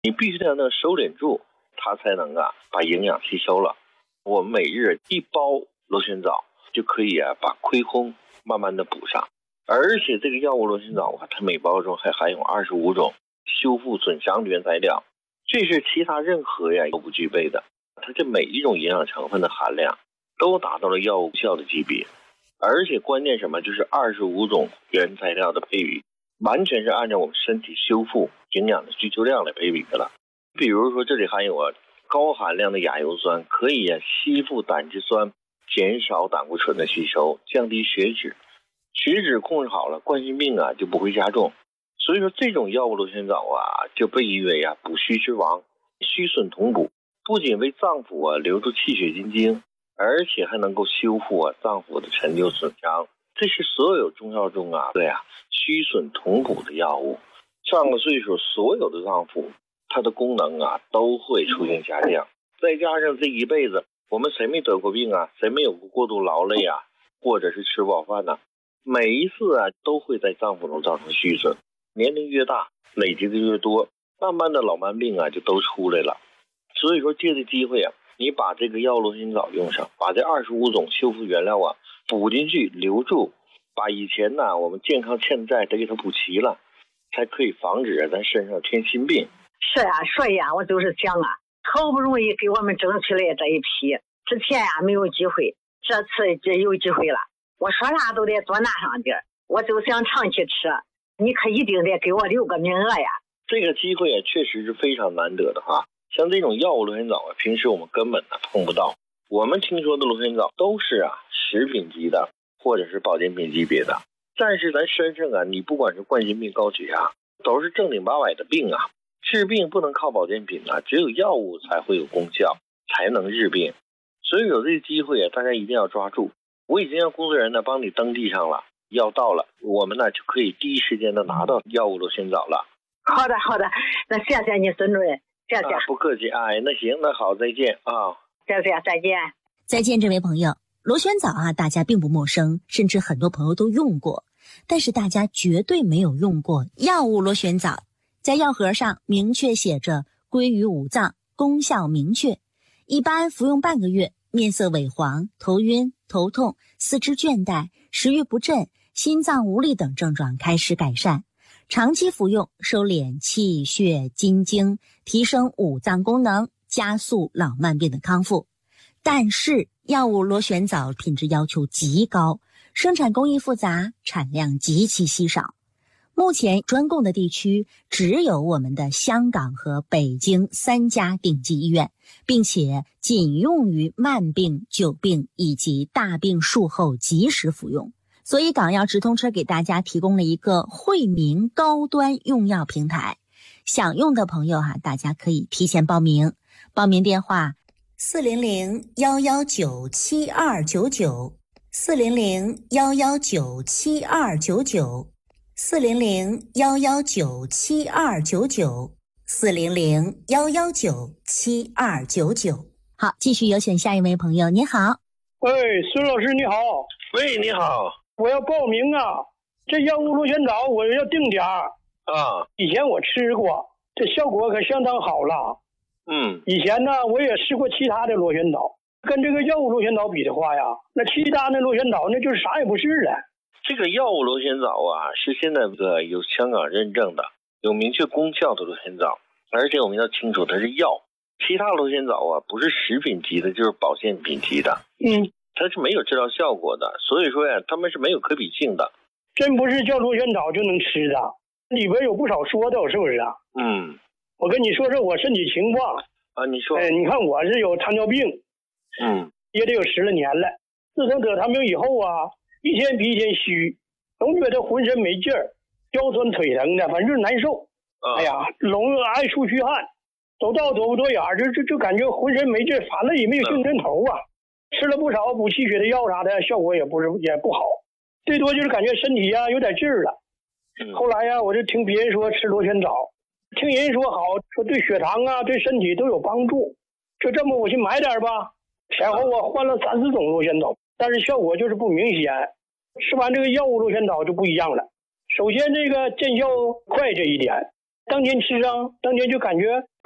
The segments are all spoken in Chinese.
你必须得能收敛住，它才能把营养吸收了。我们每日1包螺旋藻就可以把亏空慢慢的补上。而且这个药物螺旋藻它每包中还含有25种修复损伤的原材料，这是其他任何都不具备的。它这每一种营养成分的含量都达到了药物效的级别，而且关键什么，就是25种原材料的配比完全是按照我们身体修复营养的需求量来配比的了。比如说这里含有高含量的亚油酸，可以吸附胆汁酸，减少胆固醇的吸收，降低血脂，血脂控制好了，冠心病就不会加重。所以说这种药物螺旋藻就被誉为补虚之王，虚损同补，不仅为脏腑留住气血津精，而且还能够修复脏腑的陈旧损伤。这是所有中药中虚损同补的药物。上了岁数，所有的脏腑它的功能都会出现下降。再加上这一辈子我们谁没得过病谁没有过过度劳累或者是吃不饱饭每一次都会在脏腑中造成虚损。年龄越大，累积的越多，慢慢的老慢病就都出来了。所以说借这机会你把这个药物螺旋藻用上，把这25种修复原料补进去留住，把以前我们健康欠债得给它补齐了，才可以防止咱身上添新病。 是所以我就是想好不容易给我们争取来这一批，之前没有机会，这次就有机会了，我说啥都得多拿上点，我就想长期吃，你可一定得给我留个名额呀。 这个机会确实是非常难得的像这种药物螺旋藻平时我们根本碰不到。我们听说的螺旋藻都是食品级的或者是保健品级别的，但是咱身上你不管是冠心病、高血压，都是正经八百的病治病不能靠保健品只有药物才会有功效，才能治病。所以有这个机会大家一定要抓住。我已经让工作人员帮你登记上了，药到了，我们就可以第一时间的拿到药物螺旋藻了。 好的，那谢谢你孙主任，谢谢。 不客气那行，那好，再见谢谢，再见。 再见，这位朋友。螺旋藻大家并不陌生，甚至很多朋友都用过，但是大家绝对没有用过药物螺旋藻。在药盒上明确写着归于五脏，功效明确，一般服用半个月，面色萎黄、头晕、头痛、四肢倦怠、食欲不振、心脏无力等症状开始改善。长期服用，收敛气血津精，提升五脏功能，加速老慢病的康复。但是药物螺旋藻品质要求极高，生产工艺复杂，产量极其稀少。目前专供的地区只有我们的香港和北京3家顶级医院，并且仅用于慢病、久病以及大病术后及时服用。所以港药直通车给大家提供了一个惠民高端用药平台，想用的朋友大家可以提前报名。报名电话400-119-7299 400-119-7299 400-119-7299 400-119-7299。好，继续有请下一位朋友。你好。 孙老师你好。 喂，你好。 我要报名这药物螺旋藻我要定点以前我吃过，这效果可相当好了。以前呢我也试过其他的螺旋藻，跟这个药物螺旋藻比的话那其他的螺旋藻那就是啥也不是了。 这个药物螺旋藻是现在有香港认证的，有明确功效的螺旋藻，而且我们要清楚它是药。其他螺旋藻不是食品级的，就是保健品级的。它是没有治疗效果的，所以说它们是没有可比性的。 真不是叫螺旋藻就能吃的，里边有不少说道，是不是我跟你说说我身体情况你说。 你看我是有糖尿病也得有10来年了。自从得糖尿病以后一天比一天虚，总觉得浑身没劲儿，腰酸腿疼的，反正就是难受。总爱出虚汗，走道走不多远就感觉浑身没劲，反了也没有精神头吃了不少补气血的药啥的，效果也不好，最多就是感觉身体有点劲儿了。后来我就听别人说吃螺旋藻，听人说好，说对血糖对身体都有帮助，就这么我去买点吧。前后换了3、4种螺旋藻，但是效果就是不明显。吃完这个药物螺旋藻就不一样了。首先这个见效快这一点，当天吃上，当天就感觉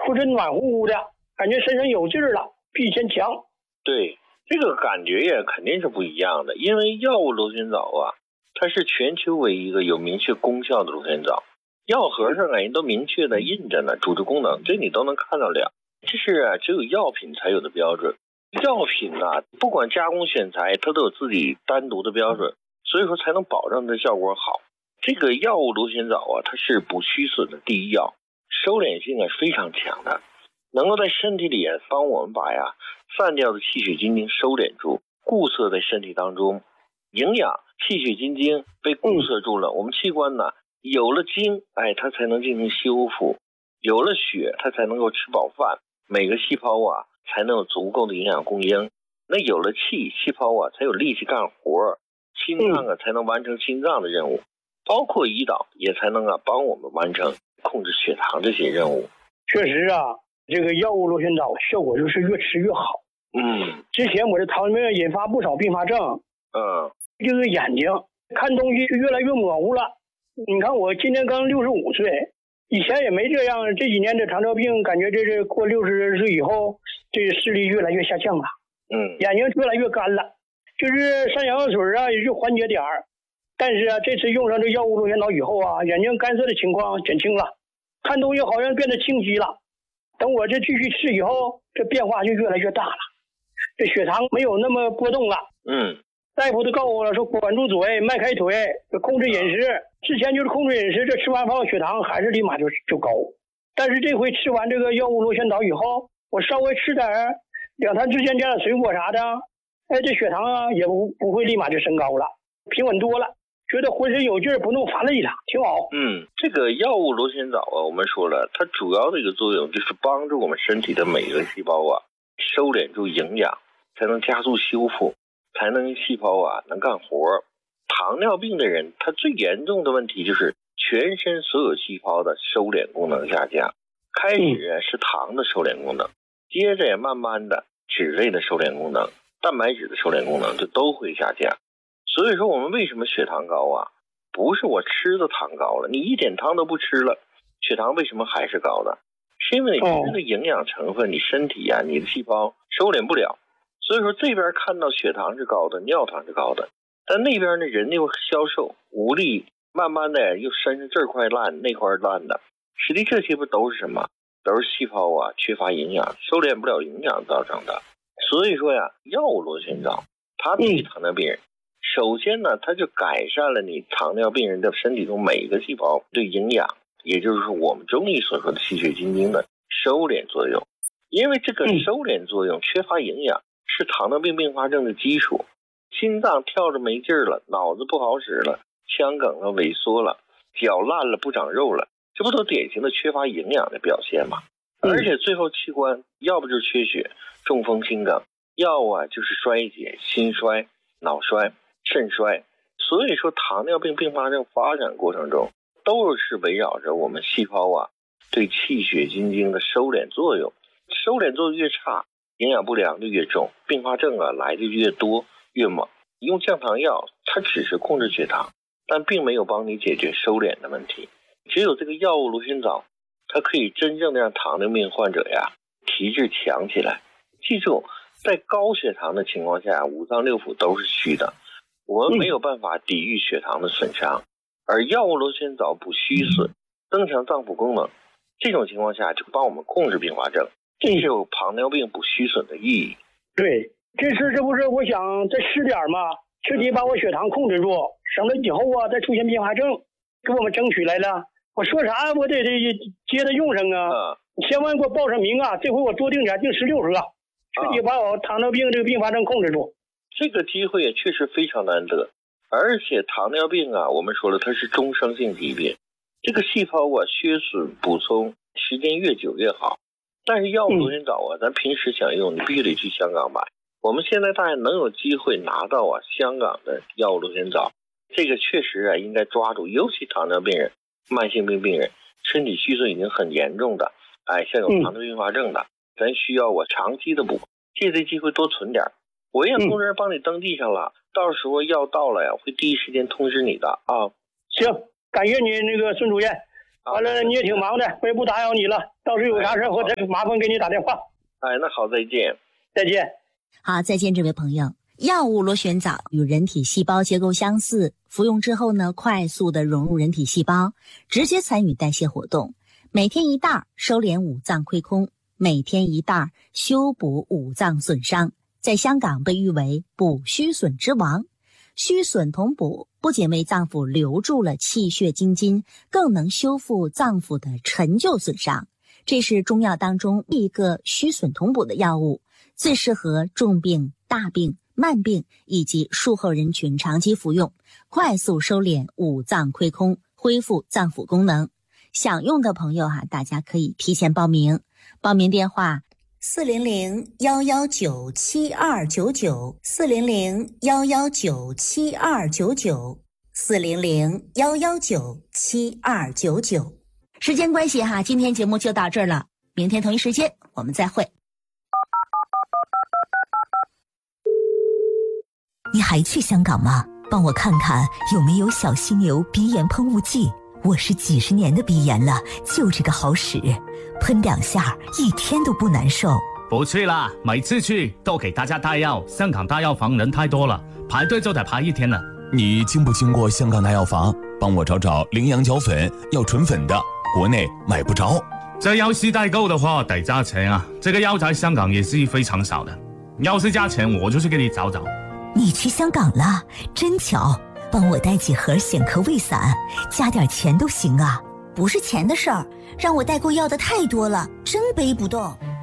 浑身暖乎乎的，感觉身上有劲儿了，比以前强。 对，这个感觉也肯定是不一样的，因为药物螺旋藻啊，它是全球唯一一个有明确功效的螺旋藻，药盒上人都明确的印着呢，主治功能这你都能看到了，这是只有药品才有的标准。药品啊，不管加工选材，它都有自己单独的标准，所以说才能保证它效果好。这个药物螺旋藻啊，它是补虚损的第一药，收敛性啊是非常强的，能够在身体里帮我们把散掉的气血津精收敛住，固摄在身体当中。营养气血津精被固摄住了，我们器官呢有了精，它才能进行修复，有了血，它才能够吃饱饭，每个细胞啊才能有足够的营养供应。那有了气，细胞啊才有力气干活，心脏啊才能完成心脏的任务，包括胰岛也才能帮我们完成控制血糖这些任务。 确实啊，这个药物螺旋藻效果就是越吃越好。之前我的糖尿病引发不少并发症。就是眼睛看东西就越来越模糊了。你看我今年刚65岁，以前也没这样，这几年的糖尿病感觉这是过60岁以后，这视力越来越下降了。眼睛越来越干了，就是上眼药水啊也就缓解点儿。但是啊，这次用上这药物螺旋藻以后啊，眼睛干涩的情况减轻了，看东西好像变得清晰了。等我这继续吃以后，这变化就越来越大了，这血糖没有那么波动了。大夫都告诉我了，说管住嘴，迈开腿，控制饮食。之前就是控制饮食，这吃完饭血糖还是立马就高。但是这回吃完这个药物螺旋藻以后，我稍微吃点2餐之间加点水果啥的，这血糖啊也不会立马就升高了，平稳多了，觉得浑身有劲儿，不那么乏累了，挺好。 这个药物螺旋藻啊，我们说了，它主要的一个作用就是帮助我们身体的每个细胞啊收敛住营养，才能加速修复，才能细胞啊能干活。糖尿病的人，他最严重的问题就是全身所有细胞的收敛功能下降。开始是糖的收敛功能，接着也慢慢的脂类的收敛功能、蛋白质的收敛功能就都会下降。所以说我们为什么血糖高啊？不是我吃的糖高了，你一点糖都不吃了，血糖为什么还是高的？是因为你吃的营养成分，你身体啊，你的细胞收敛不了。所以说这边看到血糖是高的，尿糖是高的，但那边呢人又消瘦无力，慢慢的又身上这块烂那块烂的。实际这些不都是什么？都是细胞啊缺乏营养，收敛不了营养造成的。所以说呀，药物螺旋藻它对糖尿病人，首先呢它就改善了你糖尿病人的身体中每一个细胞对营养，也就是我们中医所说的气血津精的收敛作用。因为这个收敛作用缺乏营养是糖尿病并发症的基础，心脏跳着没劲儿了，脑子不好使了，腔梗了，萎缩了，脚烂了，不长肉了，这不都典型的缺乏营养的表现吗？而且最后器官要不就是缺血、中风、心梗，要啊就是衰竭、心衰、脑衰、肾衰。所以说糖尿病并发症发展过程中都是围绕着我们细胞啊对气血津精的收敛作用，收敛作用越差，营养不良就越重，并发症啊来的越多越猛。用降糖药它只是控制血糖，但并没有帮你解决收敛的问题。只有这个药物螺旋藻它可以真正的让糖尿病患者呀体质强起来。记住，在高血糖的情况下，五脏六腑都是虚的，我们没有办法抵御血糖的损伤，而药物螺旋藻补虚损，增强脏腑功能，这种情况下就帮我们控制并发症，这是有糖尿病补虚损的意义。 对，这次这不是我想再吃点嘛，彻底把我血糖控制住，省得以后啊再出现并发症，给我们争取来了。我说啥我得接着用上啊！你千万给我报上名啊！这回我多定点，定16盒，彻底把我糖尿病这个并发症控制住。 这个机会也确实非常难得，而且糖尿病啊，我们说了它是终生性疾病，这个细胞啊缺损补充时间越久越好。但是药物螺旋藻啊，咱平时想用，你必须得去香港买。我们现在大家能有机会拿到啊香港的药物螺旋藻，这个确实啊应该抓住，尤其糖尿病人、慢性病病人，身体虚损已经很严重的，像有糖尿病并发症的，咱需要我长期的补，借这机会多存点。我让工人帮你登记上了，到时候药到了呀，会第一时间通知你的啊。 行，感谢你那个孙主任， 完了你也挺忙的，我也不打扰你了，到时候有啥事我再麻烦给你打电话。 那好，再见。 再见。 好，再见这位朋友。药物螺旋藻与人体细胞结构相似，服用之后呢，快速的融入人体细胞，直接参与代谢活动。每天一袋，收敛五脏亏空；每天一袋，修补五脏损伤。在香港被誉为补虚损之王。虚损同补不仅为脏腑留住了气血精金，更能修复脏腑的陈旧损伤。这是中药当中一个虚损同补的药物，最适合重病、大病、慢病以及术后人群长期服用，快速收敛五脏亏空，恢复脏腑功能。想用的朋友大家可以提前报名，报名电话400-119-7299，400-119-7299，400-119-7299。时间关系今天节目就到这儿了，明天同一时间我们再会。 你还去香港吗？帮我看看有没有小犀牛鼻炎喷雾剂，我是几十年的鼻炎了，就这个好使，喷2下一天都不难受。 不去啦，每次去都给大家带药，香港大药房人太多了，排队就得排1天了。 你经不经过香港大药房？帮我找找羚羊角粉，要纯粉的，国内买不着。 这要是代购的话得加钱啊，这个药在香港也是非常少的，要是加钱我就去给你找找。 你去香港了，真巧，帮我带几盒显科胃散，加点钱都行啊。 不是钱的事儿，让我代购要的太多了，真背不动。